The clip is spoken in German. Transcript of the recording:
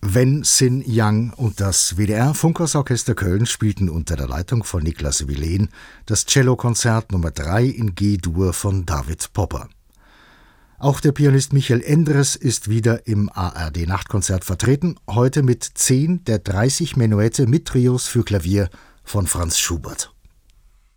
Wen Sin Yang und das WDR-Funkhausorchester Köln spielten unter der Leitung von Niklas Wilen das Cellokonzert Nummer 3 in G-Dur von David Popper. Auch der Pianist Michael Endres ist wieder im ARD-Nachtkonzert vertreten, heute mit 10 der 30 Menuette mit Trios für Klavier von Franz Schubert.